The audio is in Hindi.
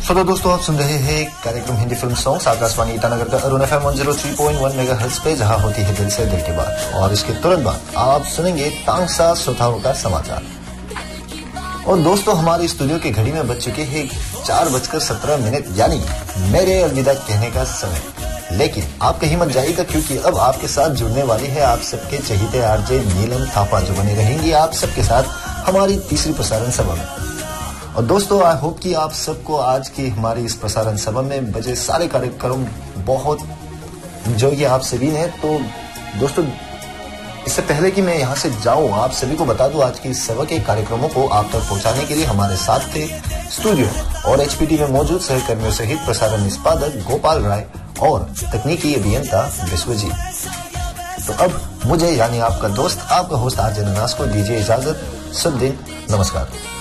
तो दोस्तों आप सुन रहे हैं कार्यक्रम हिंदी फिल्म सॉन्ग्स आकाशवाणी ईटानगर का अरुण FM 103.1 मेगाहर्ट्ज पे, जहां होती है दिल से दिल की बात। और इसके तुरंत बाद आप सुनेंगे तांगसा श्रोताओं का समाचार। और दोस्तों हमारे स्टूडियो की घड़ी में बज चुके हैं 4:17 यानी मेरे अलविदा कहने का समय। लेकिन आप कहीं मत जाइएगा, क्योंकि अब आपके साथ जुड़ने वाली है आप सबके चहीते आरजे नीलम थापा, जो बने रहेंगी आप सबके साथ हमारी तीसरी प्रसारण सभा में। और दोस्तों आई होप कि आप सबको आज की हमारी इस प्रसारण सभा में बजे सारे कार्यक्रम बहुत जो ये आप सभी ने। तो दोस्तों इससे पहले कि मैं यहाँ से जाऊं, आप सभी को बता दूं आज की इस सभा के कार्यक्रमों को आप तक पहुंचाने के लिए हमारे साथ थे स्टूडियो और HPD में मौजूद सहकर्मियों सहित प्रसारण निष्पादक गोपाल राय और तकनीकी अभियंता विश्वजीत। तो अब मुझे यानी आपका दोस्त, आपका होस्ट आरजे ननास को दीजिए इजाजत। शुभ दिन, नमस्कार।